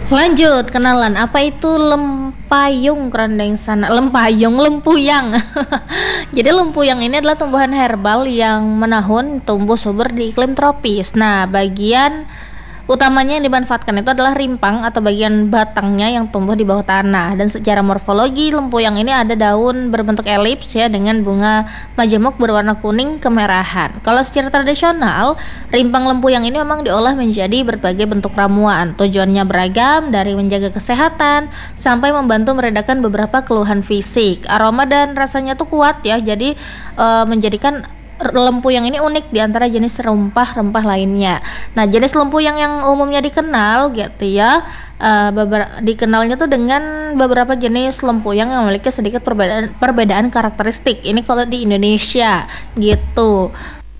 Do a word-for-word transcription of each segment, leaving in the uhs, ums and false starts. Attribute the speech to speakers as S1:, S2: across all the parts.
S1: Lanjut kenalan apa itu lempayung kerendeng sana. Lempayung, lempuyang. Jadi lempuyang ini adalah tumbuhan herbal yang menahun, tumbuh subur di iklim tropis. Nah, bagian utamanya yang dimanfaatkan itu adalah rimpang atau bagian batangnya yang tumbuh di bawah tanah. Dan secara morfologi lempuyang ini ada daun berbentuk elips ya, dengan bunga majemuk berwarna kuning kemerahan. Kalau secara tradisional, rimpang lempuyang ini memang diolah menjadi berbagai bentuk ramuan. Tujuannya beragam, dari menjaga kesehatan sampai membantu meredakan beberapa keluhan fisik. Aroma dan rasanya tuh kuat ya, jadi e, menjadikan lempuyang ini unik di antara jenis rempah-rempah lainnya. Nah, jenis lempuyang yang umumnya dikenal gitu ya, uh, beber- dikenalnya tuh dengan beberapa jenis lempuyang yang memiliki sedikit perbedaan perbedaan karakteristik. Ini kalau di Indonesia gitu.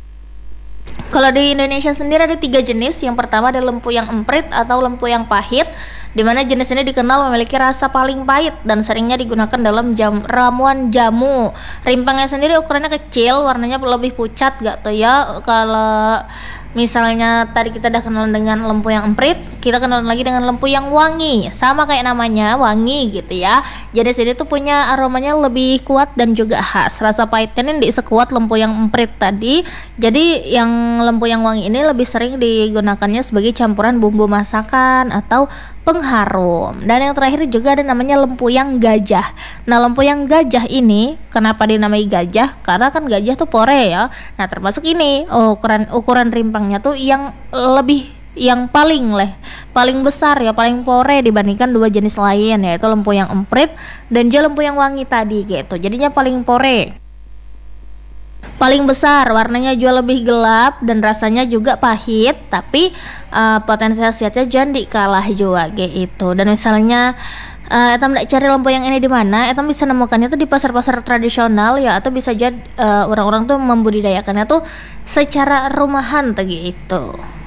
S1: Kalau di Indonesia sendiri ada tiga jenis. Yang pertama ada lempuyang emprit atau lempuyang pahit, di mana jenis ini dikenal memiliki rasa paling pahit dan seringnya digunakan dalam jam, ramuan jamu. Rimpangnya sendiri ukurannya kecil, warnanya lebih pucat gak tuh ya. Kalau misalnya tadi kita udah kenal dengan lempuyang emprit, kita kenal lagi dengan lempuyang wangi. Sama kayak namanya, wangi gitu ya. Jadi sini tuh punya aromanya lebih kuat dan juga khas. Rasa pahitnya ini sekuat lempuyang emprit tadi. Jadi yang lempuyang wangi ini lebih sering digunakannya sebagai campuran bumbu masakan atau pengharum. Dan yang terakhir juga ada namanya lempuyang gajah. Nah, lempuyang gajah ini kenapa dinamai gajah? Karena kan gajah tuh pore ya. Nah, termasuk ini ukuran ukuran rimpangnya tuh yang lebih yang paling leh paling besar ya, paling pore dibandingkan dua jenis lain, yaitu lempuyang emprit dan juga lempuyang wangi tadi gitu. Jadinya paling pore, paling besar, warnanya juga lebih gelap dan rasanya juga pahit, tapi uh, potensi khasiatnya jangan dikalah juga gitu. Dan misalnya uh, etam ndak cari lempuyang ini di mana, etam bisa nemukannya tuh di pasar-pasar tradisional ya, atau bisa jadi uh, orang-orang tuh membudidayakannya tuh secara rumahan tadi itu.